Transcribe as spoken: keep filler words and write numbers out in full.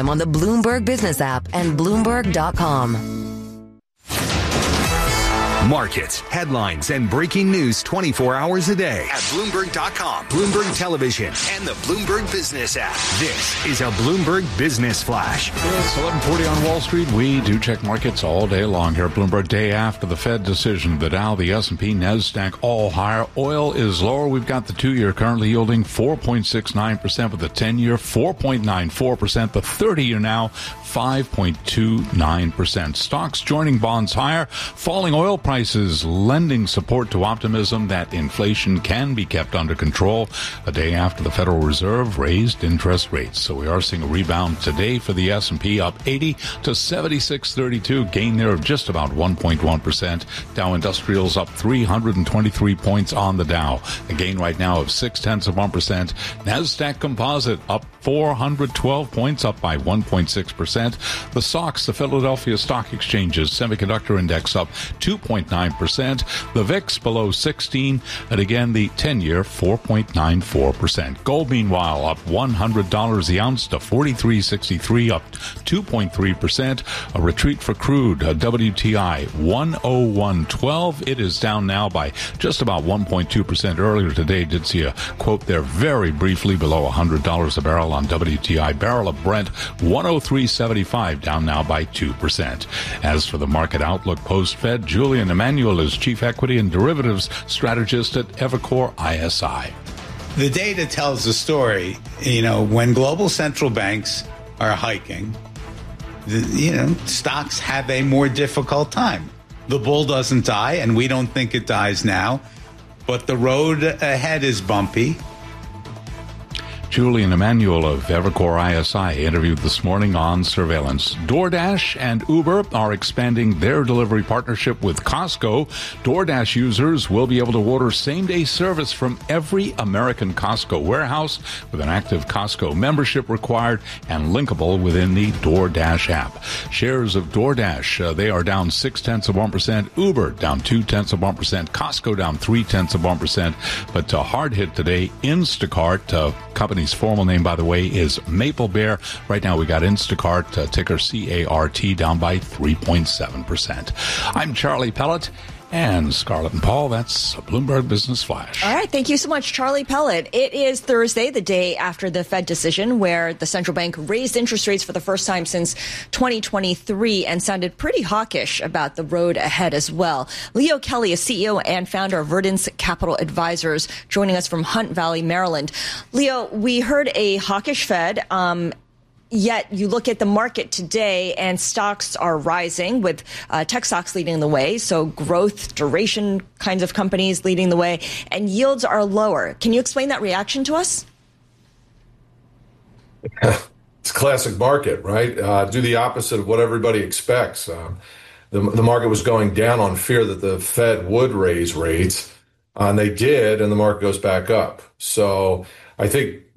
anytime on the Bloomberg Business app and Bloomberg dot com. Markets, headlines, and breaking news twenty-four hours a day at Bloomberg dot com, Bloomberg Television, and the Bloomberg Business app. This is a Bloomberg Business Flash. It's eleven forty on Wall Street. We do check markets all day long here at Bloomberg. Day after the Fed decision, the Dow, the S and P, NASDAQ all higher. Oil is lower. We've got the two-year currently yielding four point six nine percent with the ten-year four point nine four percent. The thirty-year now five point two nine percent. Stocks joining bonds higher. Falling oil prices lending support to optimism that inflation can be kept under control a day after the Federal Reserve raised interest rates. So we are seeing a rebound today for the S and P, up eighty to seventy-six thirty-two, gain there of just about one point one percent. Dow Industrials up three hundred twenty-three points on the Dow, a gain right now of six tenths of one percent. NASDAQ Composite up four hundred twelve points, up by one point six percent. The S O X, the Philadelphia Stock Exchange's semiconductor index, up two point nine percent. The V I X below sixteen, and again the ten-year four point nine four percent. Gold, meanwhile, up one hundred dollars the ounce to forty-three sixty-three, up two point three percent. A retreat for crude, a W T I one oh one twelve. It is down now by just about one point two percent. Earlier today, did see a quote there very briefly below one hundred dollars a barrel on W T I. Barrel of Brent one oh three seventy-five, down now by two percent. As for the market outlook post-Fed, Julian Emanuel is Chief Equity and Derivatives Strategist at Evercore I S I. The data tells the story. You know, when global central banks are hiking, the, you know, stocks have a more difficult time. The bull doesn't die, and we don't think it dies now, but the road ahead is bumpy. Julian Emanuel of Evercore I S I interviewed this morning on surveillance. DoorDash and Uber are expanding their delivery partnership with Costco. DoorDash users will be able to order same-day service from every American Costco warehouse with an active Costco membership required and linkable within the DoorDash app. Shares of DoorDash, uh, they are down six-tenths of one percent. Uber down two-tenths of one percent. Costco down three-tenths of one percent. But a hard hit today, Instacart, uh, company formal name, by the way, is Maple Bear. Right now we got Instacart, uh, ticker C A R T, down by three point seven percent. I'm Charlie Pellet. And Scarlett and Paul, that's a Bloomberg Business Flash. All right. Thank you so much, Charlie Pellet. It is Thursday, the day after the Fed decision, where the central bank raised interest rates for the first time since twenty twenty-three and sounded pretty hawkish about the road ahead as well. Leo Kelly is C E O and founder of Verdence Capital Advisors, joining us from Hunt Valley, Maryland. Leo, we heard a hawkish Fed. Um, Yet you look at the market today and stocks are rising with uh, tech stocks leading the way. So growth, duration kinds of companies leading the way, and yields are lower. Can you explain that reaction to us? It's classic market, right? Uh, do the opposite of what everybody expects. Um, the, the market was going down on fear that the Fed would raise rates, uh, and they did, and the market goes back up. So I think